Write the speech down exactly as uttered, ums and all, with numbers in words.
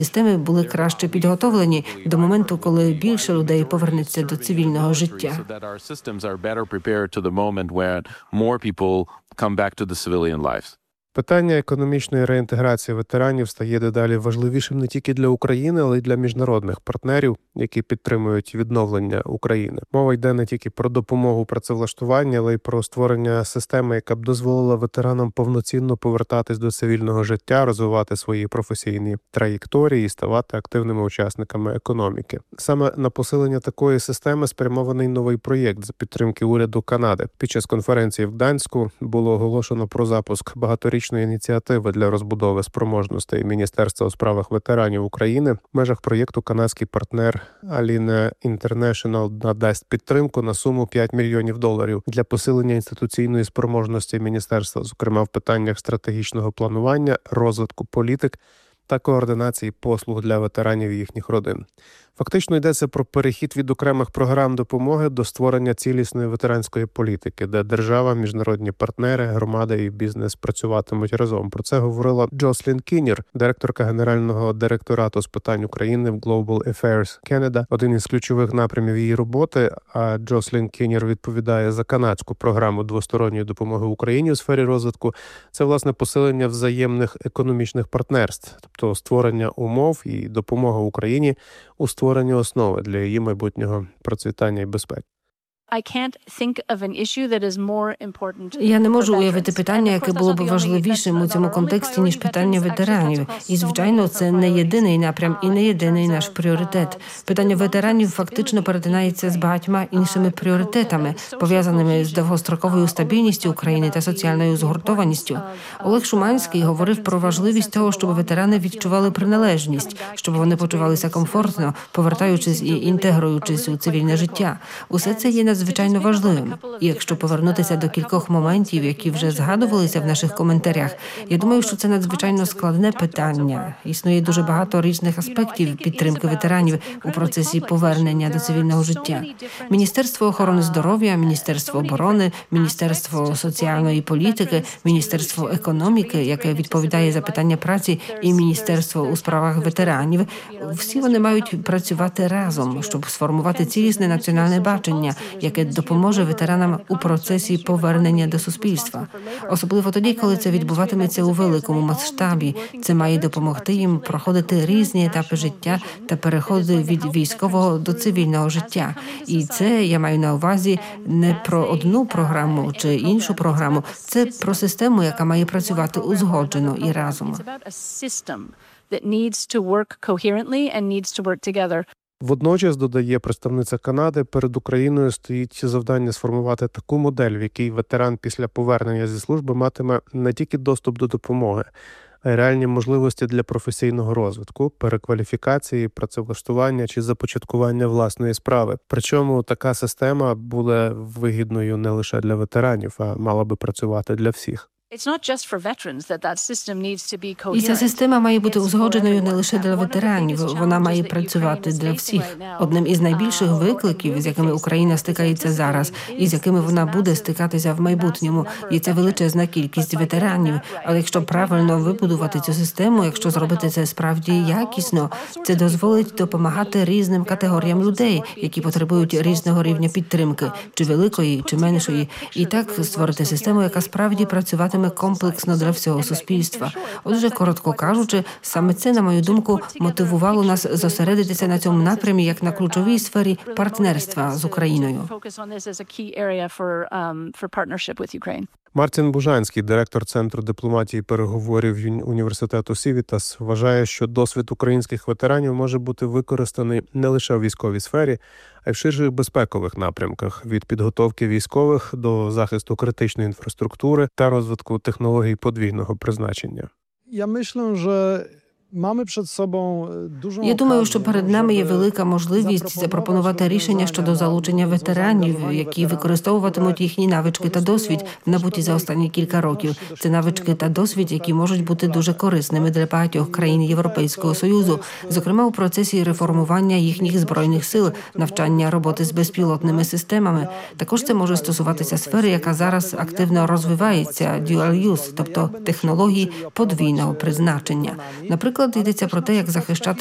Системи були краще підготовлені до моменту, коли більше людей повернеться до цивільного життя. Питання економічної реінтеграції ветеранів стає дедалі важливішим не тільки для України, але й для міжнародних партнерів, які підтримують відновлення України. Мова йде не тільки про допомогу працевлаштування, але й про створення системи, яка б дозволила ветеранам повноцінно повертатись до цивільного життя, розвивати свої професійні траєкторії і ставати активними учасниками економіки. Саме на посилення такої системи спрямований новий проєкт за підтримки уряду Канади. Під час конференції в Гданську було оголошено про запуск багаторічної ініціативи для розбудови спроможностей Міністерства у справах ветеранів України. В межах проєкту канадський партнер Aline International надасть підтримку на суму п'ять мільйонів доларів для посилення інституційної спроможності міністерства, зокрема в питаннях стратегічного планування, розвитку політик та координації послуг для ветеранів і їхніх родин. Фактично йдеться про перехід від окремих програм допомоги до створення цілісної ветеранської політики, де держава, міжнародні партнери, громада і бізнес працюватимуть разом. Про це говорила Джослін Кіннір, директорка Генерального директорату з питань України в Global Affairs Canada. Один із ключових напрямів її роботи, а Джослін Кіннір відповідає за канадську програму двосторонньої допомоги Україні у сфері розвитку, це, власне, посилення взаємних економічних партнерств, тобто створення умов і допомога Україні у створенні основи для її майбутнього процвітання і безпеки. Я не можу уявити питання, яке було б важливішим у цьому контексті, ніж питання ветеранів. І, звичайно, це не єдиний напрям і не єдиний наш пріоритет. Питання ветеранів фактично перетинається з багатьма іншими пріоритетами, пов'язаними з довгостроковою стабільністю України та соціальною згуртованістю. Олег Шуманський говорив про важливість того, щоб ветерани відчували приналежність, щоб вони почувалися комфортно, повертаючись і інтегруючись у цивільне життя. Усе це є надзвичайно важливим. І якщо повернутися до кількох моментів, які вже згадувалися в наших коментарях, я думаю, що це надзвичайно складне питання. Існує дуже багато різних аспектів підтримки ветеранів у процесі повернення до цивільного життя. Міністерство охорони здоров'я, Міністерство оборони, Міністерство соціальної політики, Міністерство економіки, яке відповідає за питання праці, і Міністерство у справах ветеранів. Всі вони мають працювати разом, щоб сформувати цілісне національне бачення, яке допоможе ветеранам у процесі повернення до суспільства. Особливо тоді, коли це відбуватиметься у великому масштабі. Це має допомогти їм проходити різні етапи життя та переходи від військового до цивільного життя. І це я маю на увазі не про одну програму чи іншу програму. Це про систему, яка має працювати узгоджено і разом. Водночас, додає представниця Канади, перед Україною стоїть завдання сформувати таку модель, в якій ветеран після повернення зі служби матиме не тільки доступ до допомоги, а й реальні можливості для професійного розвитку, перекваліфікації, працевлаштування чи започаткування власної справи. Причому така система буде вигідною не лише для ветеранів, а мала би працювати для всіх. І ця система має бути узгодженою не лише для ветеранів, вона має працювати для всіх. Одним із найбільших викликів, з якими Україна стикається зараз, і з якими вона буде стикатися в майбутньому, є ця величезна кількість ветеранів. Але якщо правильно вибудувати цю систему, якщо зробити це справді якісно, це дозволить допомагати різним категоріям людей, які потребують різного рівня підтримки, чи великої, чи меншої, і так створити систему, яка справді працюватиме комплексно для всього суспільства. Отже, коротко кажучи, саме це, на мою думку, мотивувало нас зосередитися на цьому напрямі як на ключовій сфері партнерства з Україною. Мартін Бужанський, директор Центру дипломатії і переговорів університету Сівітас, вважає, що досвід українських ветеранів може бути використаний не лише у військовій сфері, а й в ширших безпекових напрямках – від підготовки військових до захисту критичної інфраструктури та розвитку технологій подвійного призначення. Я myślę, że Я думаю, що перед нами є велика можливість запропонувати рішення щодо залучення ветеранів, які використовуватимуть їхні навички та досвід, набуті за останні кілька років. Це навички та досвід, які можуть бути дуже корисними для багатьох країн Європейського Союзу, зокрема у процесі реформування їхніх збройних сил, навчання роботи з безпілотними системами. Також це може стосуватися сфери, яка зараз активно розвивається – dual use, тобто технології подвійного призначення. Наприклад, Наприклад, йдеться про те, як захищати